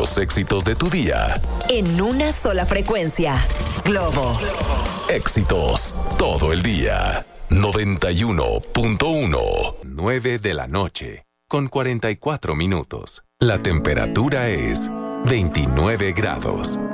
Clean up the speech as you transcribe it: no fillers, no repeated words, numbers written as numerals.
los éxitos de tu día. En una sola frecuencia. Globo. Éxitos todo el día. 91.1. 9 de la noche. Con 44 minutos. La temperatura es 29 grados.